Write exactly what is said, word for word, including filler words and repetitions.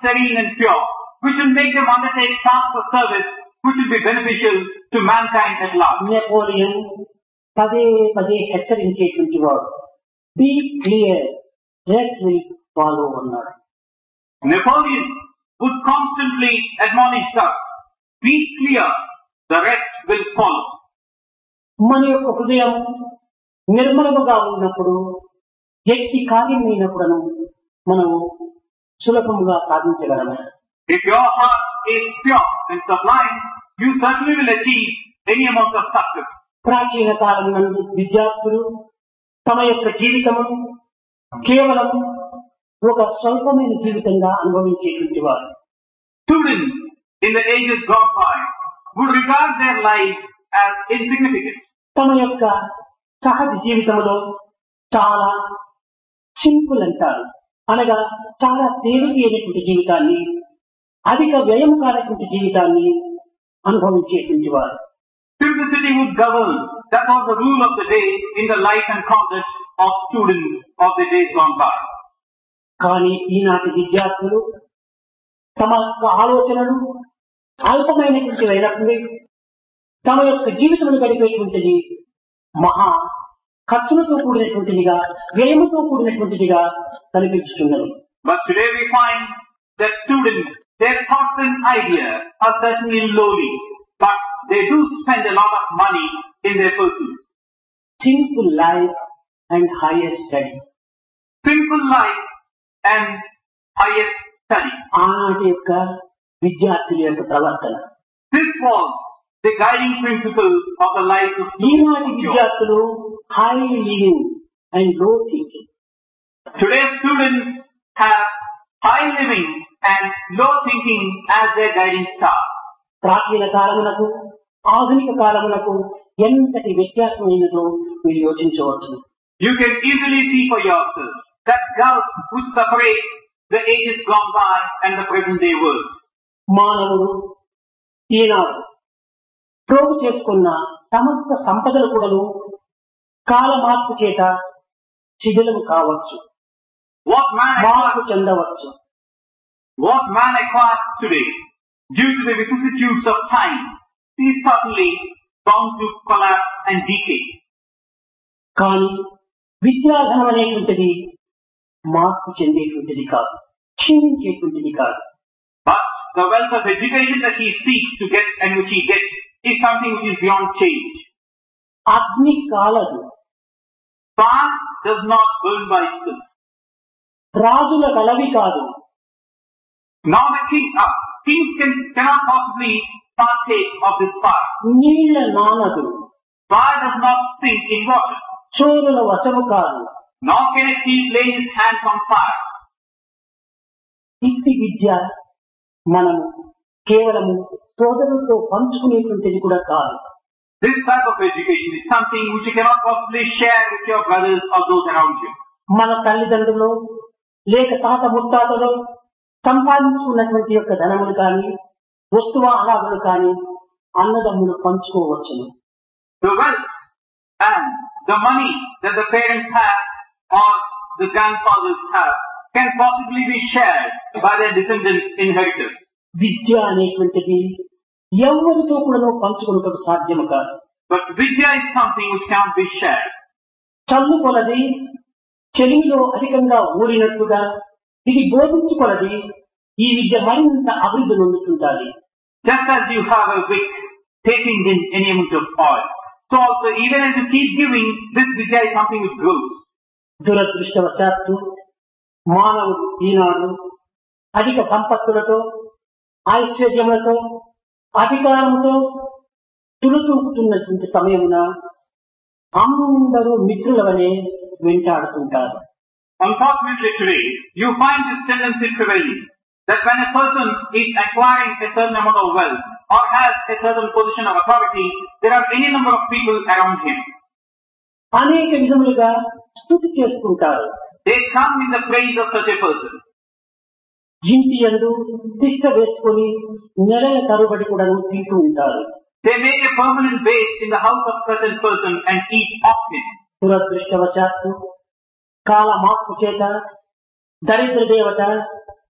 serene and pure, which will make them undertake tasks of service which will be beneficial to mankind at large. Napoleon పదే పదే హెచ్చరించేటువంటి వాడు. Be clear, rest will follow అన్నాడు. Napoleon would constantly admonish us, be clear, the rest will follow. మన యొక్క హృదయం నిర్మలముగా ఉన్నప్పుడు, వ్యక్తి కార్యమైనప్పుడు మనం సులభముగా సాధించగలము. If your heart is pure and sublime, you certainly will achieve any amount of success. ప్రాచీన కాలం నందు విద్యార్థులు తమ యొక్క జీవితము కేవలం ఒక స్వల్పమైన జీవితంగా అనుభవించేటువంటి వారు. Students in the ages gone by would regard their lives as insignificant. తమ యొక్క సహజ జీవితంలో చాలా సింపుల్ అంటారు, అనగా చాలా తేలికైనటువంటి జీవితాన్ని, అధిక వ్యయం కానటువంటి జీవితాన్ని అనుభవించేటువంటి వారు. Simplicity would govern. That was the rule of the day in the life and conduct of students of the days gone by. కానీ ఈనాటి విద్యార్థులు తమ యొక్క ఆలోచనలు అల్పమైనటువంటి అయినప్పుడు తమ యొక్క జీవితంలో గడిపేటువంటిది మహా ఖర్చులతో కూడినటువంటిదిగా, వ్యయముతో కూడినటువంటిదిగా కనిపించుతున్నది. But today we find that students, their thoughts and ideas are certainly lowly, but they do spend a lot of money in their pursuits. Simple life and higher study. Simple life and higher study. ఆనాటి యొక్క విద్యార్థుల యొక్క ప్రవర్తన. This was the guiding principle of the life of students. ఈనాటి విద్యార్థులు high living and low thinking. Today's students have high living and low thinking as their guiding star. ప్రాచీన కాలమునకు ఆధునిక కాలమునకు ఎంతటి వ్యత్యాసమైనదో మీరు యోచించవచ్చు. You can easily see for yourself that gulf which separates the ages gone by and the present day world. మానవుడు ఈనాడు ప్రోగు చేసుకున్న సమస్త సంపదలు కూడాను కాల మార్పు చేత శిథిలం కావచ్చు, What man మార్పు acquires, చెందవచ్చు. what man acquires today, due to the vicissitudes of time, is certainly bound to collapse and decay. కానీ విద్యాధనం అనేటువంటిది మార్పు చెందేటువంటిది కాదు, క్షీణించేటువంటిది కాదు. But the wealth of education that he seeks to get and which he gets is something which is beyond change. అగ్ని కాలదు, Fire does not burn by itself. రాజుల గలవి కాదు, Now the king, uh, kings can, cannot possibly partake of this fire. నీళ్ల నానదు, Fire does not sink in water. చోరుల వశము కాదు. Nor can a thief lay his hands on fire. ఇట్టి విద్య మనము కేవలము సోదరులతో పంచుకునేటువంటిది కూడా కాదు. This type of education is something which you cannot possibly share with your brothers or those around you. మన తల్లిదండ్రులు లేక తాత ముత్తాతలు సంపాదించుకున్నటువంటి యొక్క ధనములు కానీ, వస్తువాహనాలు కానీ అన్నదమ్ములు పంచుకోవచ్చును. The wealth and the money that the parents have or the grandfathers have can possibly be shared by their descendants inheritors. విద్య అనేటువంటిది ఎవరితో కూడా పంచుకున్నటకు సాధ్యము కాదు. But Vidya is something which cannot be shared. చల్లు కొలది చెలిమిలో అధికంగా ఊరినట్టుగా ఇది బోధించుకొలది ఈ విద్య మరింత అభివృద్ధి పొందుతుంటాది. Just as you have a wick taking in any amount of oil, so also even as you keep giving, this Vidya is something which grows. దురదృష్టవశాత్తు మానవుడు ఈనాడు అధిక సంపత్తులతో, ఐశ్వర్యములతో, అధికారంతో తులుతూపుతున్నటువంటి సమయమున అందరూ మిత్రులవనే వెంటాడుతుంటారు. Unfortunately today, you find this tendency prevailing, that when a person is acquiring a certain amount of wealth or has a certain position of authority, there are any number of people around him. అనేక విధములుగా స్తుతి చేసుకుంటారు. They come in the praise of such a person. ఇంటి యందు తిష్ట వేసుకొని నెలల తరబడి కూడా తింటూ ఉంటారు. They make a permanent base in the house of such a person and eat of him. దురదృష్టవశాత్తు కాల మార్పు చేత దరిద్ర దేవత